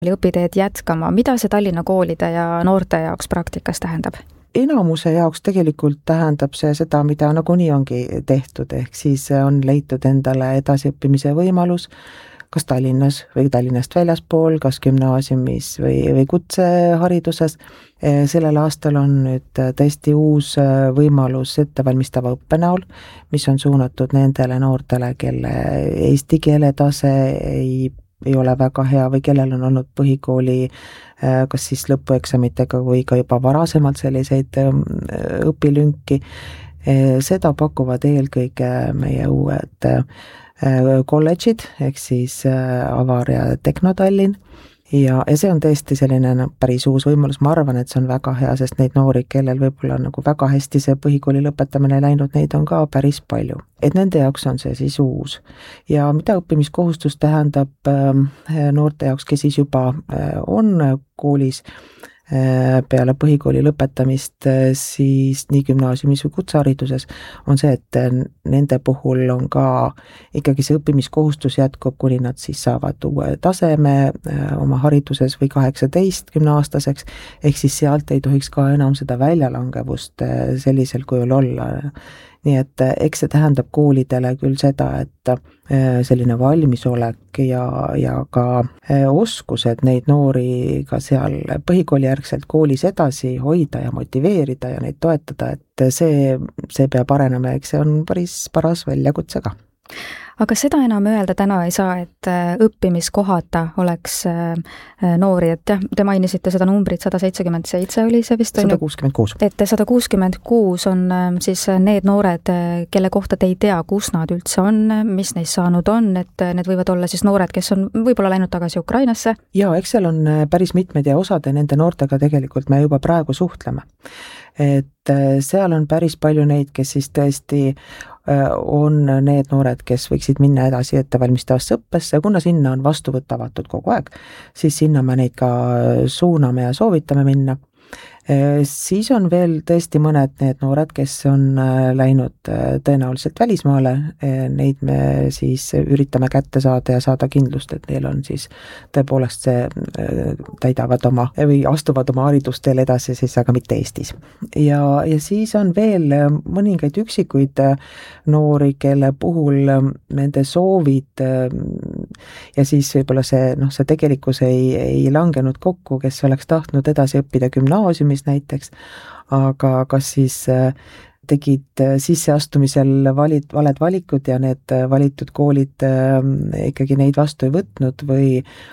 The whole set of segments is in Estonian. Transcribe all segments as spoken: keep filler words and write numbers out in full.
õpiteed jätkama. Mida see Tallinna koolide ja noorte jaoks praktikas tähendab? Enamuse jaoks tegelikult tähendab see seda, mida nagunii ongi tehtud, ehk siis on leitud endale edasiõppimise võimalus, kas Tallinnas või Tallinnast väljaspool, kas gümnaasiumis või, või kutsehariduses. Sellel aastal on nüüd tõesti uus võimalus ettevalmistava õppe näol, mis on suunatud nendele noortele, kelle eesti keele tase ei, ei ole väga hea või kellel on olnud põhikooli kas siis lõpueksamitega või ka juba varasemalt selliseid õpilünki. Seda pakuvad eelkõige meie uued kolledžid, ehk siis Avar ja Tehno Tallinn. Ja, ja see on tõesti selline no, päris uus võimalus, ma arvan, et see on väga hea, sest neid noori, kellel võib-olla on nagu väga hästi see põhikooli lõpetamine läinud, neid on ka päris palju. Et nende jaoks on see siis uus. Ja mida õppimiskohustus tähendab noorte jaoks, kes siis juba on koolis peale põhikooli lõpetamist, siis nii gümnaasiumis või kutsehariduses on see, et nende puhul on ka ikkagi see õppimiskohustus jätkub, kuni nad siis saavad uue taseme oma hariduses või kaheksateistkümneaastaseks, ehk siis sealt ei tohiks ka enam seda väljalangevust sellisel kujul olla. Nii et eks see tähendab koolidele küll seda, et selline valmisolek ja, ja ka oskused neid noori ka seal põhikoolijärgselt koolis edasi hoida ja motiveerida ja neid toetada, et see, see peab arenema, eks see on päris paras väljakutsega. Aga seda enam öelda täna ei saa, et õppimiskohata oleks noori, et jah, te mainisite seda numbrit sada seitsekümmend seitse oli see vist? sada kuuskümmend kuus. Et sada kuuskümmend kuus on siis need noored, kelle kohta te ei tea, kus nad üldse on, mis neist saanud on, et need võivad olla siis noored, kes on võib-olla läinud tagasi Ukrainasse? Jaa, eks seal on päris mitmed ja osade nende noortega tegelikult me juba praegu suhtleme. Et seal on päris palju neid, kes siis tõesti on need noored, kes võiksid minna edasi ettevalmistavasse õppesse, kuna sinna on vastuvõtt avatud kogu aeg, siis sinna me neid ka suuname ja soovitame minna. Siis on veel tõesti mõned need noored, kes on läinud tõenäoliselt välismaale, neid me siis üritame kätte saada ja saada kindlust, et neil on siis tõepoolest see täidavad oma või astuvad oma haridusteel edasi siis, aga mitte Eestis. Ja, ja siis on veel mõningaid üksikuid noori, kelle puhul nende soovid ja siis võib-olla see, noh, see tegelikkus ei, ei langenud kokku, kes oleks tahtnud edasi õppida gümnaasiumis näiteks, aga kas siis tegid sisseastumisel valid, valed valikud ja need valitud koolid ikkagi neid vastu ei võtnud või,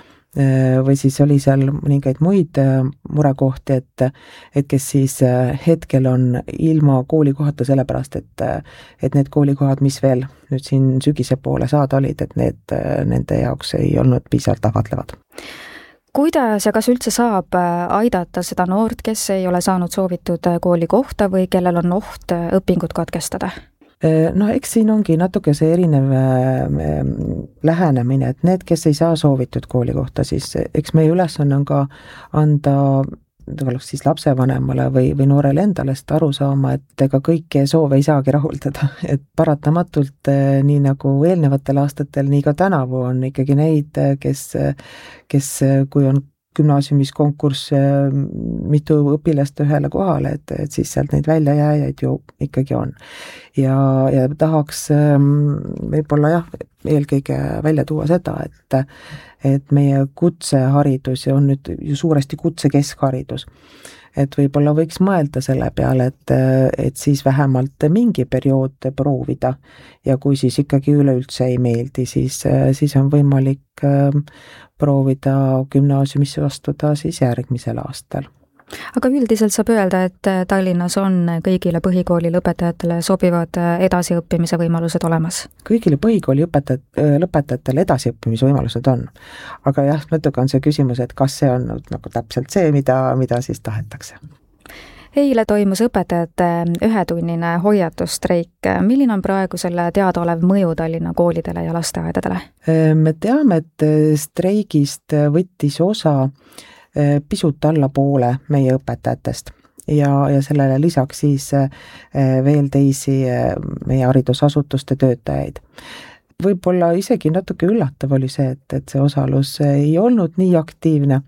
või siis oli seal mõningaid muid murekohti, et, et kes siis hetkel on ilma koolikohata sellepärast, et, et need koolikohad, mis veel nüüd siin sügise poole saada olid, et need nende jaoks ei olnud piisavalt ahvatlevad. Kuidas ja kas üldse saab aidata seda noort, kes ei ole saanud soovitud kooli kohta või kellel on oht õpingud katkestada? No eks siin ongi natuke see erinev lähenemine, et need, kes ei saa soovitud kooli kohta, siis eks meie ülesanne on ka anda siis lapsevanemale või, või noorele endale seda aru saama, et ega kõiki soove ei saagi rahuldada, et paratamatult nii nagu eelnevatel aastatel, nii ka tänavu on ikkagi neid, kes, kes kui on gümnaasiumis konkurss mitu õpilast ühele kohale, et, et siis sealt neid väljajääjaid ju ikkagi on. Ja, ja tahaks võib-olla jah, eelkõige välja tuua seda, et, et meie kutseharidus on nüüd ju suuresti kutsekeskharidus. Et võib-olla võiks mõelda selle peale, et, et siis vähemalt mingi periood proovida ja kui siis ikkagi üleüldse ei meeldi, siis, siis on võimalik proovida gümnaasiumisse astuda siis järgmisel aastal. Aga üldiselt saab öelda, et Tallinnas on kõigile põhikooli lõpetajatele sobivad edasiõppimise võimalused olemas? Kõigile põhikooli õpetajat, lõpetajatele edasiõppimise võimalused on. Aga jah, natuke on see küsimus, et kas see on nagu täpselt see, mida, mida siis tahetakse. Eile toimus õpetajate ühetunnine hoiatusstreik. Milline on praegu selle teadaolev mõju Tallinna koolidele ja lasteaedadele? Me teame, et streigist võttis osa pisut alla poole meie õpetajatest ja, ja sellele lisaks siis veel teisi meie haridusasutuste töötajaid. võib-olla isegi natuke üllatav oli see, et, et see osalus ei olnud nii aktiivne,